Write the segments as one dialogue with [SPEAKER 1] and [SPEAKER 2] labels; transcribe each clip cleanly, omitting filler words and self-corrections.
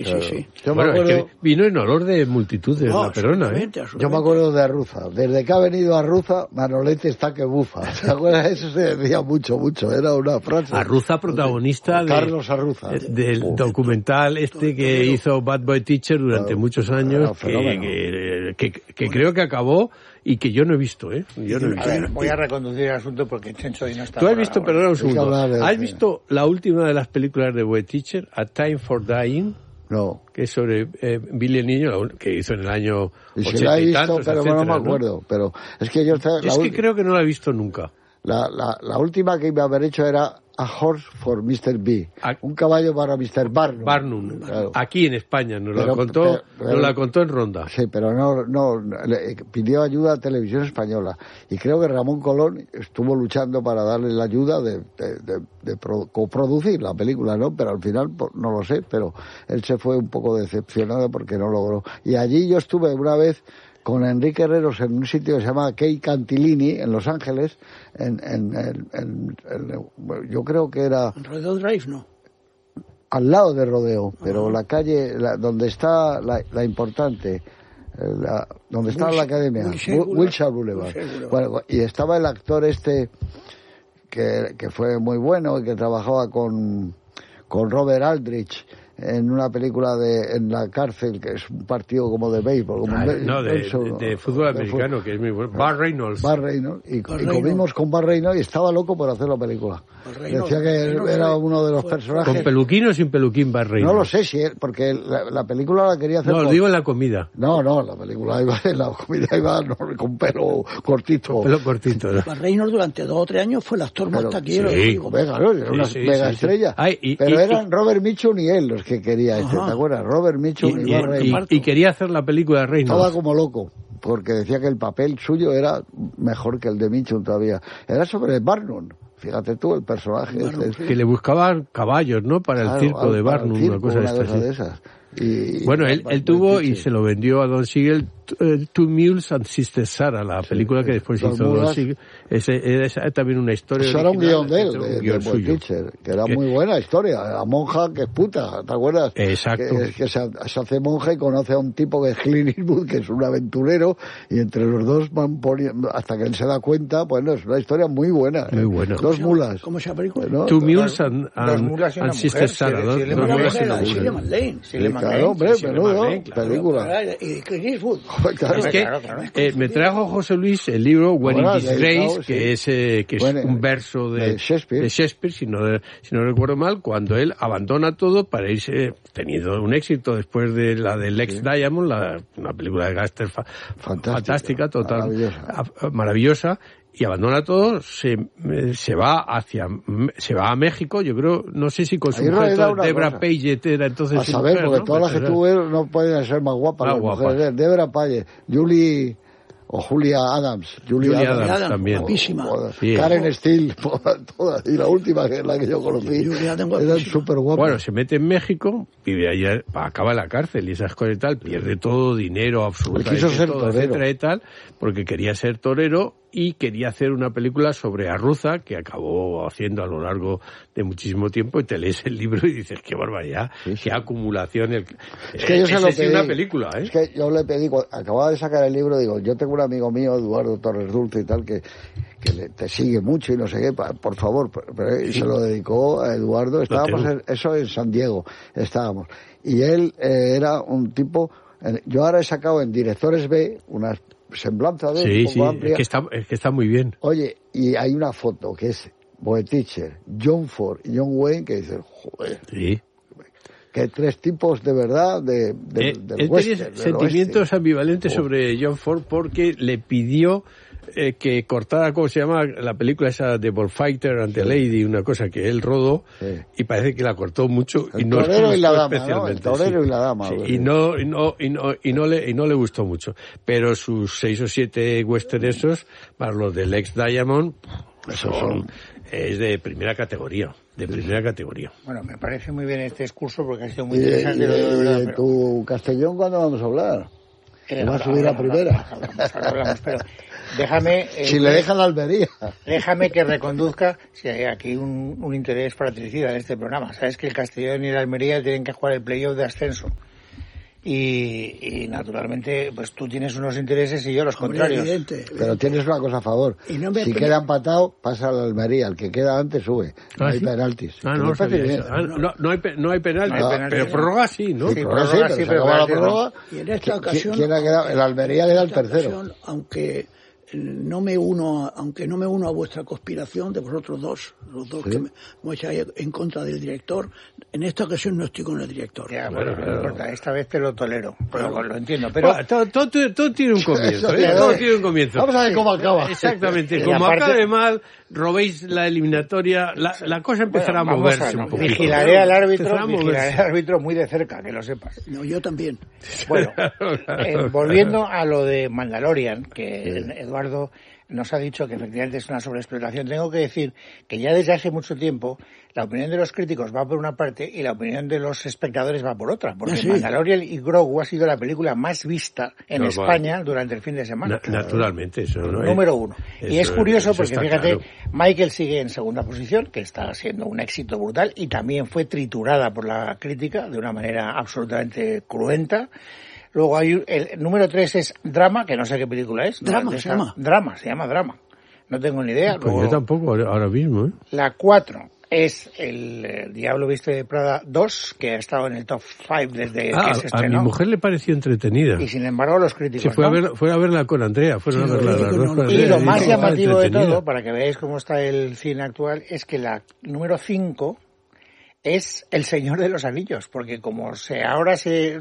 [SPEAKER 1] Sí.
[SPEAKER 2] Yo me acuerdo...
[SPEAKER 3] es que vino en olor de multitud de la Perona, ¿eh?
[SPEAKER 2] Yo me acuerdo de Arruza. Desde que ha venido Arruza, Manolete está que bufa. ¿Te acuerdas? Eso se decía mucho. Era una frase.
[SPEAKER 3] Arruza, protagonista
[SPEAKER 2] Carlos Arruza.
[SPEAKER 3] Del documental que hizo Bad Boy Teacher durante muchos años, que creo que acabó y que yo no he visto, ¿eh? Yo no he visto.
[SPEAKER 1] A ver, voy a reconducir el asunto porque Chencho hoy no está.
[SPEAKER 3] ¿Tú has visto, perdona un segundo,
[SPEAKER 2] ¿has
[SPEAKER 3] visto la última de las películas de Boy Teacher, A Time for Dying?
[SPEAKER 2] No.
[SPEAKER 3] Que es sobre Billy el Niño, que hizo en el año 80
[SPEAKER 2] y si la he visto,
[SPEAKER 3] tantos,
[SPEAKER 2] pero
[SPEAKER 3] etcétera,
[SPEAKER 2] no me acuerdo. ¿No? Pero es que yo
[SPEAKER 3] creo que no la he visto nunca.
[SPEAKER 2] La última que iba a haber hecho era A Horse for Mr. B. Un caballo para Mr. Barnum.
[SPEAKER 3] Claro. Aquí en España nos la contó en Ronda.
[SPEAKER 2] Sí, pero no pidió ayuda a Televisión Española. Y creo que Ramón Colón estuvo luchando para darle la ayuda de coproducir la película, ¿no? Pero al final, no lo sé, pero él se fue un poco decepcionado porque no logró. Y allí yo estuve una vez con Enrique Herreros en un sitio que se llama Key Cantilini, en Los Ángeles, yo creo que era...
[SPEAKER 1] Rodeo Drive, ¿no?
[SPEAKER 2] Al lado de Rodeo, pero la calle, donde está la importante, donde está la academia, Wilshire Boulevard. Bueno, y estaba el actor que fue muy bueno y que trabajaba con Robert Aldrich en una película en la cárcel, que es un partido como de béisbol.
[SPEAKER 3] De fútbol americano, que es muy bueno. Bar Reynolds.
[SPEAKER 2] Y comimos con Bar Reynolds y estaba loco por hacer la película. Decía que era uno de los personajes...
[SPEAKER 3] ¿Con peluquín o sin peluquín Bar Reynolds?
[SPEAKER 2] No lo sé, porque la película la quería hacer...
[SPEAKER 3] No, lo digo en la comida.
[SPEAKER 2] No, la película iba con pelo cortito.
[SPEAKER 3] Con pelo cortito, ¿no?
[SPEAKER 1] Bar Reynolds durante 2 o 3 años fue el actor más taquillero.
[SPEAKER 2] Sí, era una mega estrella. Pero eran Robert Mitchum y él los que quería ¿te acuerdas? Robert Mitchum y Bar Reynolds.
[SPEAKER 3] Y quería hacer la película de Reynolds.
[SPEAKER 2] Estaba como loco, porque decía que el papel suyo era mejor que el de Mitchum todavía. Era sobre Barnum. Fíjate tú, el personaje.
[SPEAKER 3] Que le buscaban caballos, ¿no? Para el circo de Barnum, una cosa
[SPEAKER 2] de esas.
[SPEAKER 3] Bueno, él tuvo y se lo vendió a Don Siegel, Two Mules and Sister Sarah, la película que después hizo Don Siegel. Era también una historia.
[SPEAKER 2] Eso era un guión de él, de Boy Teacher, que era muy buena historia. La monja que es puta, ¿te acuerdas?
[SPEAKER 3] Exacto.
[SPEAKER 2] Que se hace monja y conoce a un tipo que es Clint Eastwood, que es un aventurero, y entre los dos van poniendo, hasta que él se da cuenta, bueno, es una historia muy buena.
[SPEAKER 3] Muy buena.
[SPEAKER 2] Dos mulas.
[SPEAKER 1] ¿Cómo se llama película?
[SPEAKER 2] ¿No?
[SPEAKER 3] Two Mules and Sister Sarah. Dos mulas y una mujer.
[SPEAKER 2] Claro, hombre, menudo, película.
[SPEAKER 1] Y Clint Eastwood.
[SPEAKER 3] Es que me trajo José Luis el libro When in Disgrace, que es un verso de Shakespeare, si no recuerdo mal, cuando él abandona todo para irse, teniendo un éxito después de la de Lex Diamond, una película de gángster fantástica, total, maravillosa, y abandona todo, se va a México, yo creo, no sé si con su mujer, Debra Page era entonces
[SPEAKER 2] a saber, mujer, porque ¿no? Todas las que tuve no pueden ser más guapas las mujeres. Debra Page, Julia Adams. Julia
[SPEAKER 3] Adams también.
[SPEAKER 1] Guapísima.
[SPEAKER 2] Sí. Karen Steele, todas. Y la última, que es la que yo conocí, era súper guapa.
[SPEAKER 3] Bueno, se mete en México, vive allá, acaba en la cárcel y esas cosas y tal, pierde todo, dinero, absolutamente todo, etcétera y tal, porque quería ser torero y quería hacer una película sobre Arruza, que acabó haciendo a lo largo de muchísimo tiempo, y te lees el libro y dices, qué barbaridad, qué acumulación. Es
[SPEAKER 2] que yo se lo pedí.
[SPEAKER 3] Una película, ¿eh?
[SPEAKER 2] Es que yo le pedí, acababa de sacar el libro, digo, yo tengo un amigo mío, Eduardo Torres Dulce y tal, que te sigue mucho y no sé qué, por favor, y se lo dedicó a Eduardo. Estábamos en San Diego, estábamos. Y él era un tipo, yo ahora he sacado en Directores B unas semblanza de él,
[SPEAKER 3] sí, amplia. Es que está muy bien.
[SPEAKER 2] Oye, y hay una foto que es Boy Teacher, John Ford y John Wayne, que dicen, joder, que 3 tipos de verdad del western,
[SPEAKER 3] tenía sentimientos ambivalentes sobre John Ford porque le pidió que cortara, ¿cómo se llama? La película esa de Bullfighter and the Lady, una cosa que él rodó, y parece que la cortó mucho y no
[SPEAKER 2] torero y la dama,
[SPEAKER 3] especialmente.
[SPEAKER 2] ¿no? El torero y la dama.
[SPEAKER 3] Sí, y no le gustó mucho. Pero sus 6 o 7 western esos, para los de Lex Diamond, es de primera categoría.
[SPEAKER 1] Bueno, me parece muy bien este discurso porque ha sido muy interesante.
[SPEAKER 2] ¿De tu Castellón cuándo vamos a hablar? ¿Te vas a subir a primera?
[SPEAKER 1] Hablamos, pero déjame...
[SPEAKER 2] si le dejan la Almería.
[SPEAKER 1] Déjame que reconduzca, si hay aquí un interés fratricida en este programa. Sabes que el Castellón y el Almería tienen que jugar el playoff de ascenso. Y naturalmente, pues tú tienes unos intereses y yo los contrarios.
[SPEAKER 2] Evidente. Pero tienes una cosa a favor. Si queda empatado, pasa a la Almería. El que queda antes sube. No hay penaltis.
[SPEAKER 3] No hay penaltis. Pero prórroga sí, ¿no?
[SPEAKER 2] Sí, prórroga sí, pero la prórroga.
[SPEAKER 4] Y en esta ocasión...
[SPEAKER 2] ¿Quién ha quedado? El Almería queda el tercero.
[SPEAKER 4] Aunque no me uno a vuestra conspiración de vosotros dos, los dos que me echáis en contra del director, en esta ocasión no estoy con el director.
[SPEAKER 1] Ya, bueno, no importa, esta vez te lo tolero, lo entiendo, pero...
[SPEAKER 3] Bueno, todo tiene un comienzo, todo tiene un comienzo.
[SPEAKER 2] Vamos a ver cómo acaba.
[SPEAKER 3] Exactamente, como acabe mal, robéis la eliminatoria, la cosa empezará a moverse un poquito.
[SPEAKER 1] Vigilaré al árbitro muy de cerca, que lo sepas.
[SPEAKER 4] No, yo también.
[SPEAKER 1] Bueno, volviendo a lo de Mandalorian, que Eduardo nos ha dicho que efectivamente es una sobreexplotación. Tengo que decir que ya desde hace mucho tiempo la opinión de los críticos va por una parte y la opinión de los espectadores va por otra, porque Mandalorian y Grogu ha sido la película más vista en España durante el fin de semana.
[SPEAKER 3] Naturalmente, eso no
[SPEAKER 1] número uno. Y es curioso porque, fíjate, Michael sigue en segunda posición, que está siendo un éxito brutal, y también fue triturada por la crítica de una manera absolutamente cruenta. Luego hay el número 3 es Drama, que no sé qué película es.
[SPEAKER 4] Drama, se llama.
[SPEAKER 1] Se llama Drama. No tengo ni idea.
[SPEAKER 3] Pues yo tampoco ahora mismo, ¿eh?
[SPEAKER 1] La 4 es el Diablo Viste de Prada 2, que ha estado en el top 5 desde que se estrenó.
[SPEAKER 3] A mi mujer le pareció entretenida.
[SPEAKER 1] Y sin embargo los críticos,
[SPEAKER 3] sí, fue a verla con Andrea. Fueron a verla las dos con Andrea.
[SPEAKER 1] Y lo más llamativo de todo, para que veáis cómo está el cine actual, es que la número 5... es El Señor de los Anillos, porque como ahora se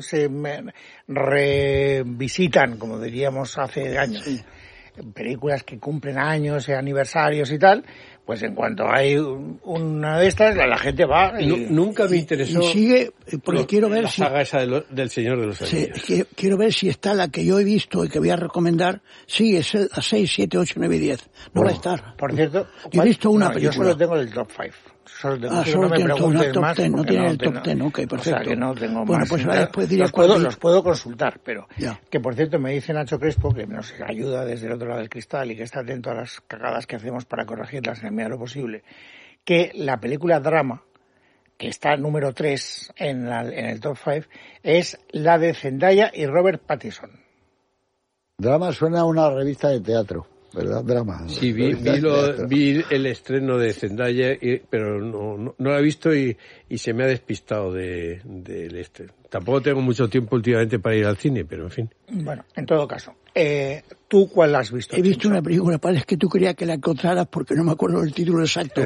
[SPEAKER 1] revisitan, como diríamos hace años, películas que cumplen años, aniversarios y tal, pues en cuanto hay una de estas, la gente va y...
[SPEAKER 3] Nunca me interesó...
[SPEAKER 4] Y sigue, porque quiero ver
[SPEAKER 3] la saga esa del Señor de los Anillos.
[SPEAKER 4] Quiero ver si está la que yo he visto y que voy a recomendar. Sí, es la 6, 7, 8, 9 y 10. No va a estar.
[SPEAKER 1] Por cierto...
[SPEAKER 4] Yo he visto una película.
[SPEAKER 1] Yo solo tengo el top 5.
[SPEAKER 4] Solo tiene el top 10, no tiene el top 10, ok, perfecto.
[SPEAKER 1] O sea, que no tengo
[SPEAKER 4] bueno,
[SPEAKER 1] más.
[SPEAKER 4] Pues después diré
[SPEAKER 1] los puedo consultar, pero que por cierto me dice Nacho Crespo, que nos ayuda desde el otro lado del cristal y que está atento a las cagadas que hacemos para corregirlas en la medida de lo posible, que la película Drama, que está número 3 en el top 5, es la de Zendaya y Robert Pattinson.
[SPEAKER 2] Drama suena a una revista de teatro, ¿verdad? Drama.
[SPEAKER 3] Sí, vi el estreno de Zendaya, pero no lo he visto y se me ha despistado del estreno. Tampoco tengo mucho tiempo últimamente para ir al cine, pero en fin.
[SPEAKER 1] Bueno, en todo caso, ¿tú cuál has visto?
[SPEAKER 4] He visto una película, parece que tú querías que la encontraras porque no me acuerdo del título exacto.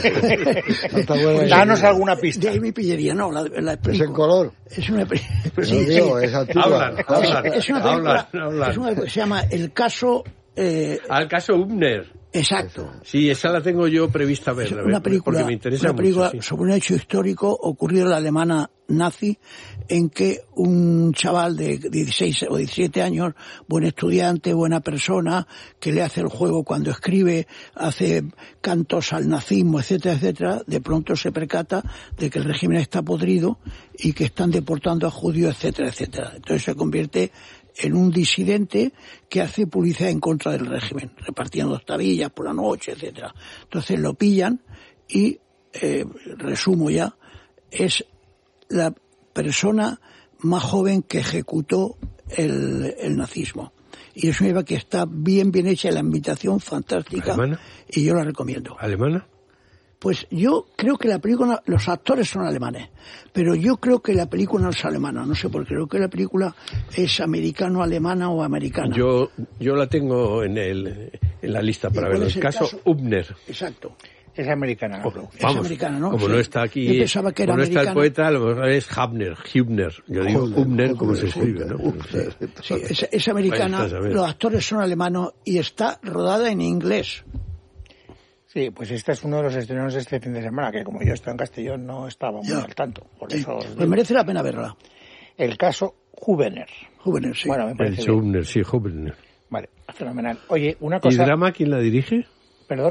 [SPEAKER 1] Danos alguna pista.
[SPEAKER 4] De ahí mi pillería, no, la explico.
[SPEAKER 2] ¿Es en color?
[SPEAKER 4] Es una película...
[SPEAKER 2] es antigua.
[SPEAKER 4] Es una película que se llama El caso...
[SPEAKER 3] al caso Ubner.
[SPEAKER 4] Exacto.
[SPEAKER 3] Sí, esa la tengo yo prevista verla.
[SPEAKER 4] Una película,
[SPEAKER 3] porque me interesa
[SPEAKER 4] película
[SPEAKER 3] mucho, sí.
[SPEAKER 4] Sobre un hecho histórico ocurrido en la Alemania nazi, en que un chaval de 16 o 17 años, buen estudiante, buena persona, que le hace el juego cuando escribe, hace cantos al nazismo, etcétera, etcétera, de pronto se percata de que el régimen está podrido y que están deportando a judíos, etcétera, etcétera. Entonces se convierte en un disidente que hace publicidad en contra del régimen, repartiendo tabillas por la noche, etcétera. Entonces lo pillan y, resumo ya, es la persona más joven que ejecutó el nazismo. Y eso lleva que está bien hecha, la invitación fantástica.
[SPEAKER 3] ¿Alemana?
[SPEAKER 4] Y yo la recomiendo.
[SPEAKER 3] ¿Alemana?
[SPEAKER 4] Pues yo creo que la película, los actores son alemanes, pero yo creo que la película no es alemana, no sé por qué, creo que la película es americano-alemana o americana.
[SPEAKER 3] Yo la tengo en la lista para ver. El caso Ubner.
[SPEAKER 4] Exacto.
[SPEAKER 1] Es americana.
[SPEAKER 4] Es americana, ¿no?
[SPEAKER 3] Como no está aquí,
[SPEAKER 4] yo pensaba que era
[SPEAKER 3] como no está
[SPEAKER 4] americana.
[SPEAKER 3] el poeta, a lo mejor es Hübner. Yo digo Ubner como se escribe, ¿no?
[SPEAKER 4] Sí, es americana, los actores son alemanos y está rodada en inglés.
[SPEAKER 1] Sí, pues este es uno de los estrenos de este fin de semana, que como yo estoy en Castellón no estaba muy al tanto. Por eso
[SPEAKER 4] pues merece la pena verla.
[SPEAKER 1] El caso Hübner.
[SPEAKER 4] Hübner, sí.
[SPEAKER 1] Bueno, me parece
[SPEAKER 3] Hübner, sí, Hübner.
[SPEAKER 1] Vale, fenomenal. Oye, una cosa...
[SPEAKER 3] ¿Y Drama quién la dirige?
[SPEAKER 1] ¿Perdón?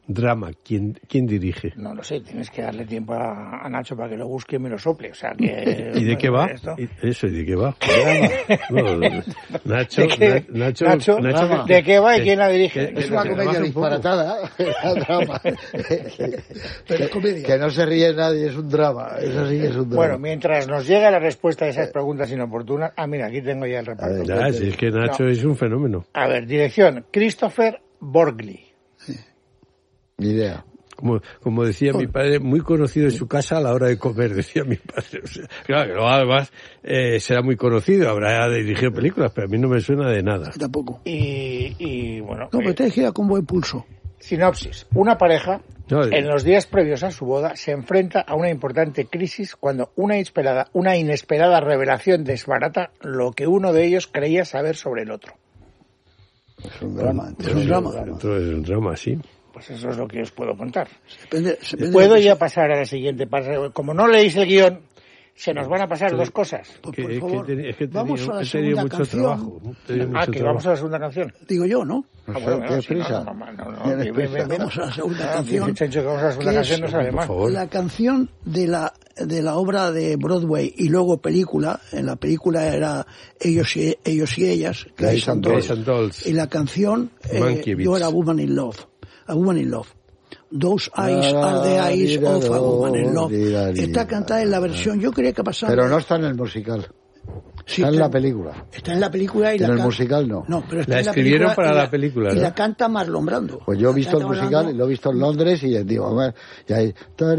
[SPEAKER 3] drama, ¿quién dirige?
[SPEAKER 1] No lo sé, tienes que darle tiempo a Nacho para que lo busque y me lo sople. O sea, que,
[SPEAKER 3] ¿Y de qué va? ¿Eso? ¿Y de qué va? No, Nacho,
[SPEAKER 1] ¿de qué va y quién la dirige?
[SPEAKER 2] Es una comedia disparatada, drama.
[SPEAKER 4] Pero es comedia.
[SPEAKER 2] Que no se ríe nadie, es un drama. Eso sí que es un drama.
[SPEAKER 1] Bueno, mientras nos llega la respuesta a esas preguntas inoportunas... mira, aquí tengo ya el reparto.
[SPEAKER 3] Ya, si es que Nacho es un fenómeno.
[SPEAKER 1] A ver, dirección, Christopher Borgli.
[SPEAKER 2] Ni idea.
[SPEAKER 3] Como decía mi padre, muy conocido en su casa a la hora de comer, decía mi padre. O sea, claro, que luego además será muy conocido, habrá dirigido películas, pero a mí no me suena de nada.
[SPEAKER 4] Tampoco.
[SPEAKER 1] Y bueno...
[SPEAKER 4] No, pero te gira con buen pulso.
[SPEAKER 1] Sinopsis. Una pareja, en los días previos a su boda, se enfrenta a una importante crisis cuando una inesperada revelación desbarata lo que uno de ellos creía saber sobre el otro.
[SPEAKER 2] Es un drama.
[SPEAKER 4] Es un drama.
[SPEAKER 3] Entonces es un drama, sí.
[SPEAKER 1] Pues eso es lo que os puedo contar.
[SPEAKER 4] Depende
[SPEAKER 1] ¿Puedo ya pasar a la siguiente parte? Como no leéis el guión, se nos van a pasar dos cosas.
[SPEAKER 4] Por favor,
[SPEAKER 3] vamos a la segunda canción.
[SPEAKER 1] Vamos a la segunda canción.
[SPEAKER 4] Digo yo, ¿no?
[SPEAKER 2] ¿Tienes prisa?
[SPEAKER 4] Vamos a la segunda canción.
[SPEAKER 1] Vamos a la segunda canción, no sabe más.
[SPEAKER 4] La canción de la obra de Broadway y luego película. En la película era Ellos y Ellas,
[SPEAKER 2] Guys and
[SPEAKER 3] Dolls.
[SPEAKER 4] Y la canción yo era A Woman in Love. Those eyes are the eyes of a woman in love. Está cantada en la versión, yo quería que pasara.
[SPEAKER 2] Pero no está en el musical. Sí, está en la película.
[SPEAKER 4] Está en la película y
[SPEAKER 2] en el musical no.
[SPEAKER 4] No, pero está
[SPEAKER 3] la
[SPEAKER 4] en la
[SPEAKER 3] escribieron
[SPEAKER 4] película
[SPEAKER 3] para la película, ¿no?
[SPEAKER 4] Y la canta Marlon Brando.
[SPEAKER 2] Pues yo he visto el musical, lo he visto en Londres y digo, bueno, y ahí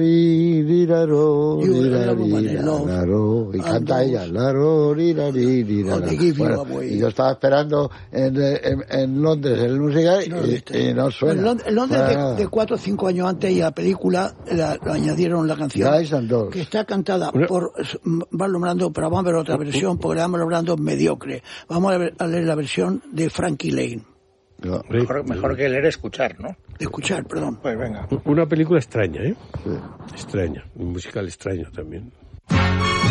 [SPEAKER 2] y canta ella, bueno, y yo estaba esperando en Londres el musical y no suena.
[SPEAKER 4] En Londres de 4 o 5 años antes y a la película lo añadieron la canción que está cantada por Marlon Brando, pero vamos a ver otra versión porque Marlon Brando mediocre. Vamos a leer la versión de Frankie Lane.
[SPEAKER 1] No, mejor que leer, escuchar, ¿no?
[SPEAKER 4] Escuchar, perdón.
[SPEAKER 1] Pues venga.
[SPEAKER 3] Una película extraña, ¿eh? Sí. Extraña. Un musical extraño también.